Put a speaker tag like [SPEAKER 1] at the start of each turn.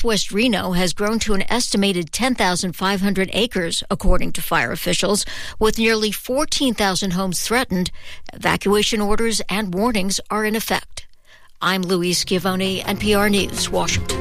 [SPEAKER 1] West Reno has grown to an estimated 10,500 acres, according to fire officials, with nearly 14,000 homes threatened. Evacuation orders and warnings are in effect. I'm Louise Schiavone, NPR News, Washington.